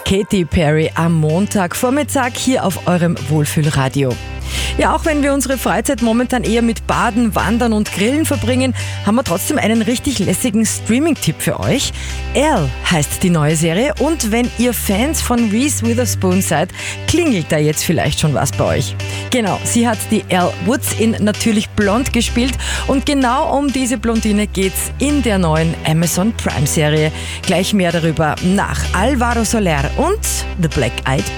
Katy Perry am Montagvormittag hier auf eurem Wohlfühlradio. Ja, auch wenn wir unsere Freizeit momentan eher mit Baden, Wandern und Grillen verbringen, haben wir trotzdem einen richtig lässigen Streaming-Tipp für euch. Elle heißt die neue Serie und wenn ihr Fans von Reese Witherspoon seid, klingelt da jetzt vielleicht schon was bei euch. Genau, sie hat die Elle Woods in Natürlich Blond gespielt und genau um diese Blondine geht's in der neuen Amazon Prime Serie. Gleich mehr darüber nach Alvaro Soler und The Black Eyed